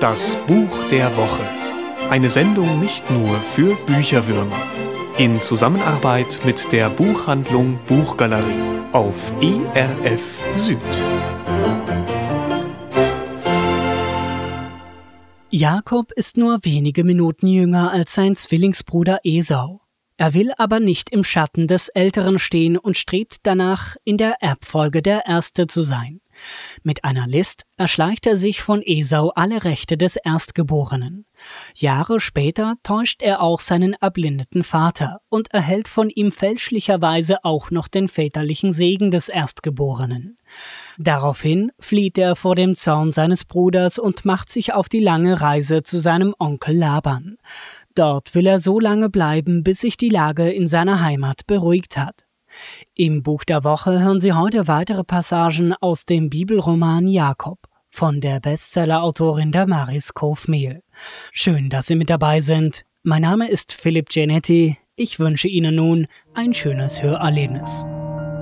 Das Buch der Woche. Eine Sendung nicht nur für Bücherwürmer. In Zusammenarbeit mit der Buchhandlung Buchgalerie auf ERF Süd. Jakob ist nur wenige Minuten jünger als sein Zwillingsbruder Esau. Er will aber nicht im Schatten des Älteren stehen und strebt danach, in der Erbfolge der Erste zu sein. Mit einer List erschleicht er sich von Esau alle Rechte des Erstgeborenen. Jahre später täuscht er auch seinen erblindeten Vater und erhält von ihm fälschlicherweise auch noch den väterlichen Segen des Erstgeborenen. Daraufhin flieht er vor dem Zorn seines Bruders und macht sich auf die lange Reise zu seinem Onkel Laban. Dort will er so lange bleiben, bis sich die Lage in seiner Heimat beruhigt hat. Im Buch der Woche hören Sie heute weitere Passagen aus dem Bibelroman Jakob von der Bestsellerautorin Damaris Kofmehl. Schön, dass Sie mit dabei sind. Mein Name ist Philipp Genetti. Ich wünsche Ihnen nun ein schönes Hörerlebnis.